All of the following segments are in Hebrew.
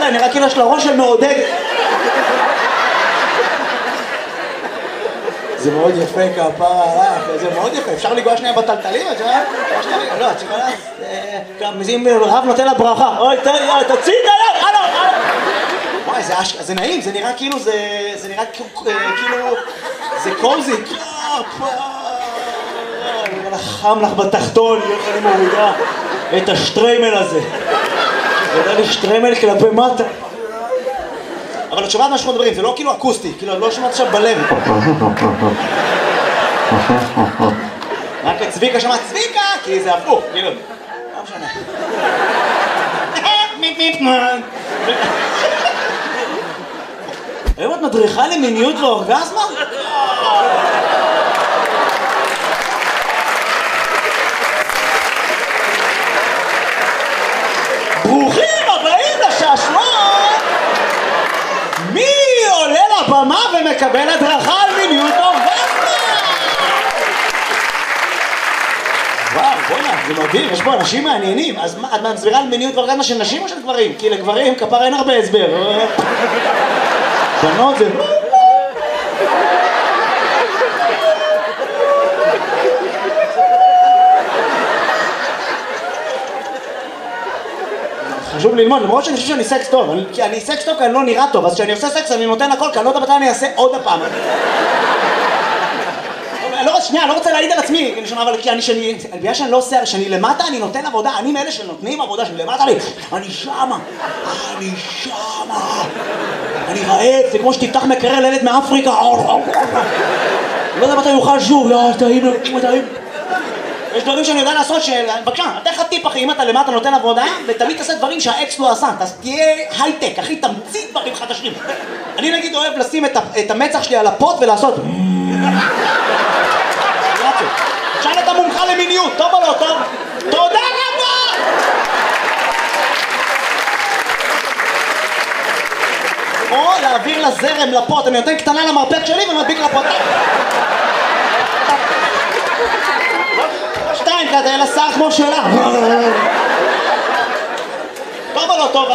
עליה, נראה כאילו יש לה ראש של מעודד. זה מאוד יפה כפרה עליך, זה מאוד יפה, אפשר לגוע שנייה בטלטלים, את יודעת? לא, את יכולה, אם רב נותן לה ברכה, אוי, תוציא את היד, הלו. וואי, זה נעים, זה נראה כאילו, זה נראה כאילו, זה קוזי. חם לך בתחתון, איך אני מורידה את השטריימל הזה. זה לי שטריימל כלפי מטה. אבל את שומעת מה שאנחנו מדברים, זה לא כאילו אקוסטי, כאילו לא שומעת עכשיו בלב. רק את צביקה שמעת צביקה, כי זה הפוך, כאילו. לא משנה. היום את מדריכה למיניות ואורגזמה? ברוכים הבאים לשעשועון! מי עולה לבמה ומקבל הדרכה על מיניות ואורגזמה? וואו, בוא'נה, זה מדהים, יש פה אנשים מעניינים. אז את מסבירה על מיניות ואורגזמה של נשים או של גברים? כי לגברים כפר אין הרבה הסבר. בנות זה... חשוב ללמוד, למרות שאני חושב שאני סקס טוב, כי אני סקס טוב כי אני לא נראה טוב, אז כשאני עושה סקס אני נותן הכל, כי אני לא יודע מתי אני אעשה עוד הפעם. אני לא רוצה להעיד על עצמי, אבל בגלל שאני לא עושה, שאני למטה אני נותן עבודה, אני מאלה שנותנים עבודה, שאני למטה אני שמה, אני רעב, זה כמו שתפתח מקרר לילד מאפריקה, לא יודע מתי יוכל שוב, טעים. יש דברים שאני יודע לעשות בבקשה, אתה לך טיפ אחי, אם אתה למטה נותן עבודה ותמיד תעשה דברים שהאקס לא עשה, תהיה הייטק, אחי, תמציא דברים חדשים. אני נגיד אוהב לשים את המצח שלי על הפוט ולעשות עכשיו אתה מומחה למיניות, טוב או לא טוב? תודה רבה! או להעביר לזרם לפוט, אני נותן קטנה למרפק שלי ומדביק לפוט. שתיים כזה, אלא שר כמו שלה. טוב או לא טוב?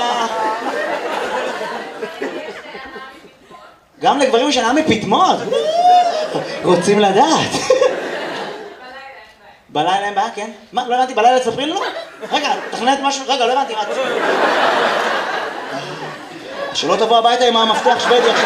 גם לגברים משנה מפתמות. רוצים לדעת. בלילה אין בעיה, כן? מה? לא הבנתי, בלילה תספרי לנו? רגע, תכננת משהו? רגע, לא הבנתי, מה? שלא תבוא הביתה עם המפתח שוודי עכשיו.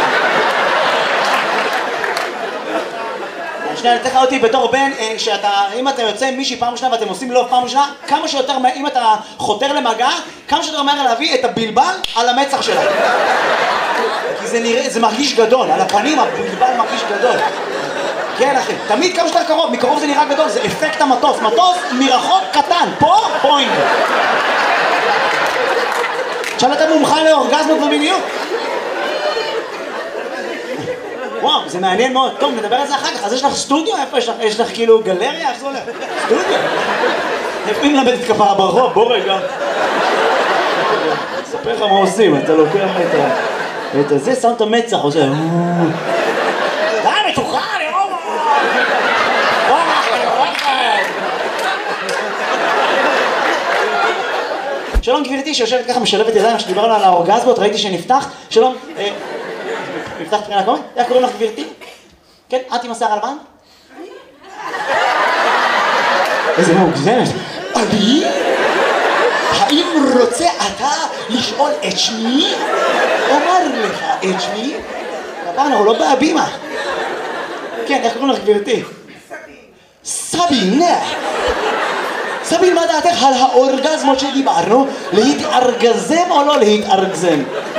שנייה, תתך אותי בתור בן, אם אתה יוצא עם מישהי פעם ראשונה ואתם עושים לוב פעם ראשונה, כמה שיותר, אם אתה חותר למגע, כמה שיותר מהר להביא את הבלבל על המצח שלה. כי זה מרגיש גדול, על הפנים הבלבל מרגיש גדול. כן אחי, תמיד כמה שיותר קרוב, מקרוב זה נראה גדול, זה אפקט המטוס, מטוס מרחוק קטן, פה, פוינט. עכשיו אתה מומחה לאורגזמות ומיניות. וואו, זה מעניין מאוד. טוב, נדבר על זה אחר כך. אז יש לך סטודיו? איפה יש לך? יש לך כאילו גלריה? איך זה הולך? סטודיו? איפה אם למדת כפרה ברחוב? בוא רגע. אספר לך מה עושים, אתה לוקח את זה, שם את המצח, עושה... די, מתוחה, אני רואה! שלום גבירתי שיושבת ככה משלבת ידיים שדיברנו על האורגזמות, ראיתי שנפתח. שלום, נפתח תחילה קודם? איך קוראים לך גבירתי? כן, את עם השיער הלבן? איזה מוגזמת. אני? האם רוצה אתה לשאול את שמי? אומר לך את שמי? הפעם אנחנו לא בהבימה. כן, איך קוראים לך גבירתי? סבין. סבין, מה דעתך על האורגזמות שדיברנו? להתארגזם או לא להתארגזם?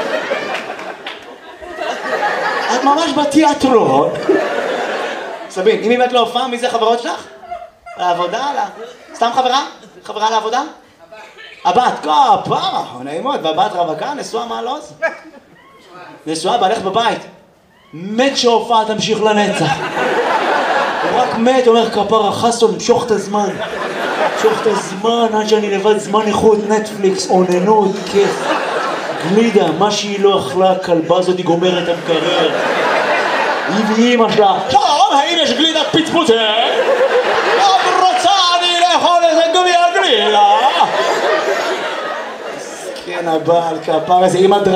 את ממש בתיאטרון. סבין, אם באמת לא הופעה, מי זה חברות שלך? לעבודה? סתם חברה? חברה לעבודה? הבת, כפרה, נעימות, והבת רווקה, נשואה מעלוז? נשואה, בעלך בבית. מת שההופעה תמשיך לנצח. הוא רק מת, אומר כפרה, חסון, משוך את הזמן. משוך את הזמן, עד שאני לבד זמן איכות, נטפליקס, אוננות, כיף. גלידה, מה שהיא לא אכלה, הכלבה הזאת היא גומרת את המקרר. היא ואימא שלה, שלום, האם יש גלידת פצפוצה? לא רוצה אני לאכול איזה גביע גלידה. כן, הבעל כפר, איזה אימא